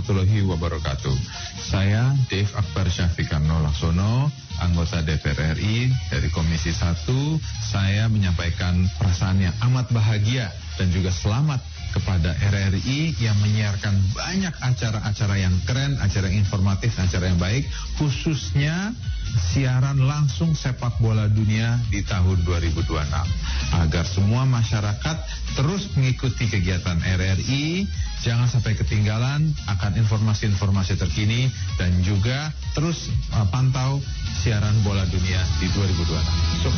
warahmatullahi wabarakatuh. Saya Dave Akbar Syafiqarno Laksono, anggota DPR RI dari Komisi 1. Saya menyampaikan perasaan yang amat bahagia dan juga selamat kepada RRI yang menyiarkan banyak acara-acara yang keren, acara yang informatif, acara yang baik, khususnya siaran langsung sepak bola dunia di tahun 2026. Agar semua masyarakat terus mengikuti kegiatan RRI, jangan sampai ketinggalan akan informasi-informasi terkini dan juga terus pantau siaran bola dunia di 2026.